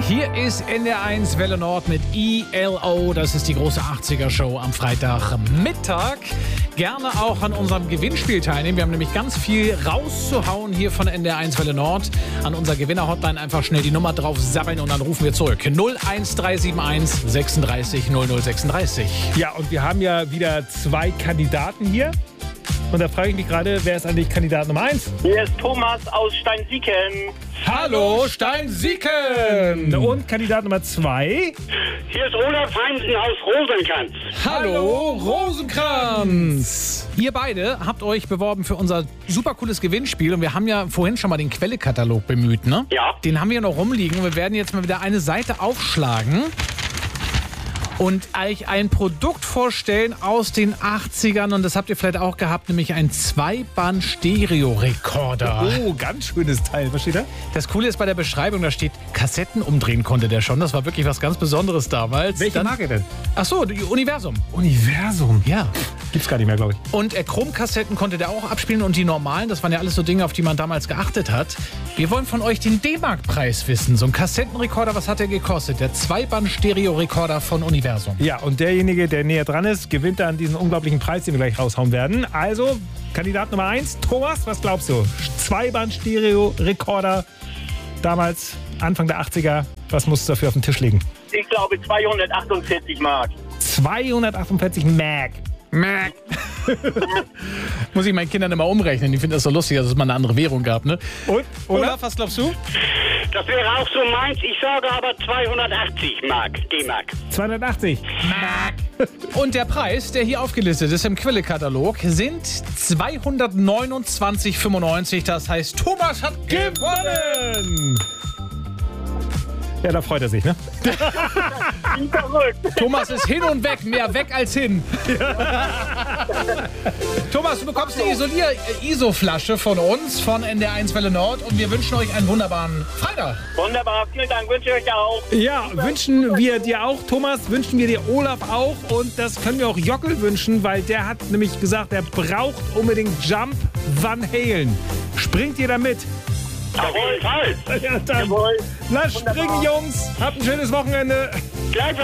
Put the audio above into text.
Hier ist NDR1 Welle Nord mit ELO. Das ist die große 80er-Show am Freitagmittag. Gerne auch an unserem Gewinnspiel teilnehmen. Wir haben nämlich ganz viel rauszuhauen hier von NDR1 Welle Nord. An unserer Gewinner-Hotline einfach schnell die Nummer drauf sabbeln und dann rufen wir zurück. 01371 36 0036. Ja, und wir haben ja wieder 2 Kandidaten hier. Und da frage ich mich gerade, wer ist eigentlich Kandidat Nummer 1? Hier ist Thomas aus Steinsieken. Hallo Steinsieken! Und Kandidat Nummer 2? Hier ist Olaf Heinsen aus Rosenkranz. Hallo Rosenkranz! Ihr beide habt euch beworben für unser super cooles Gewinnspiel und wir haben ja vorhin schon mal den Quellekatalog bemüht, ne? Ja. Den haben wir noch rumliegen und wir werden jetzt mal wieder eine Seite aufschlagen und euch ein Produkt vorstellen aus den 80ern und das habt ihr vielleicht auch gehabt, nämlich ein 2-Band-Stereo-Rekorder. Oh, ganz schönes Teil. Was steht da? Das Coole ist bei der Beschreibung, da steht, Kassetten umdrehen konnte der schon. Das war wirklich was ganz Besonderes damals. Welche Marke denn? Ach so, die Universum. Universum. Ja. Gibt's gar nicht mehr, glaube ich. Und Chromkassetten konnte der auch abspielen und die normalen, das waren ja alles so Dinge, auf die man damals geachtet hat. Wir wollen von euch den D-Mark-Preis wissen. So ein Kassettenrekorder, was hat der gekostet? Der 2-Band-Stereo-Rekorder von Universum. Ja, und derjenige, der näher dran ist, gewinnt dann diesen unglaublichen Preis, den wir gleich raushauen werden. Also, Kandidat Nummer 1, Thomas, was glaubst du? 2-Band-Stereo-Rekorder, damals Anfang der 80er. Was musst du dafür auf den Tisch legen? Ich glaube 248 Mark. 248 Mark. Mac. Muss ich meinen Kindern immer umrechnen. Die finden das so lustig, dass es mal eine andere Währung gab, ne? Und? Olaf, was glaubst du? Das wäre auch so meins. Ich sage aber 280 Mark, D-Mark. 280. Mac. Und der Preis, der hier aufgelistet ist im Quellekatalog, sind 229,95. Das heißt, Thomas hat gewonnen! Ja, da freut er sich, ne? Bin verrückt. Thomas ist hin und weg, mehr weg als hin. Thomas, du bekommst eine ISO-Flasche von uns, von NDR1 Welle Nord und wir wünschen euch einen wunderbaren Freitag. Wunderbar, vielen Dank, wünsche ich euch auch. Ja, wünschen wir dir auch, Thomas, wünschen wir dir Olaf auch und das können wir auch Jockel wünschen, weil der hat nämlich gesagt, er braucht unbedingt Jump Van Halen. Springt ihr da mit? Auf jeden Fall. Ja, dann Jawohl. lasst springen, Jungs. Habt ein schönes Wochenende. Gleich